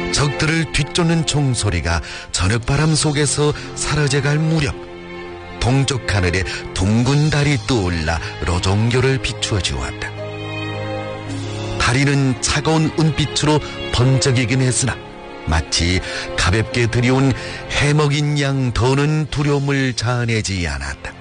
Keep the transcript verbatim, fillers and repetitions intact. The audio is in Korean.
적들을 뒤쫓는 총소리가 저녁바람 속에서 사라져갈 무렵 동쪽 하늘에 둥근 달이 떠올라 로종교를 비추어 주었다. 다리는 차가운 은빛으로 번쩍이긴 했으나 마치 가볍게 들이온 해먹인 양 더는 두려움을 자아내지 않았다.